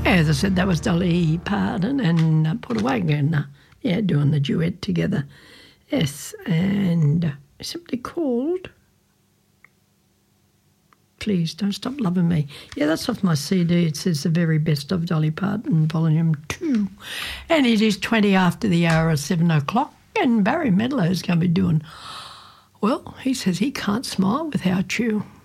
As I said, that was Dolly Parton and Porter Wagoner, doing the duet together. Yes, and simply called Please Don't Stop Loving Me. Yeah, that's off my CD. It says The Very Best of Dolly Parton, Volume 2. And it is 20 after the hour of 7 o'clock, and Barry Medlow's going to be doing, well, he says he can't smile without you.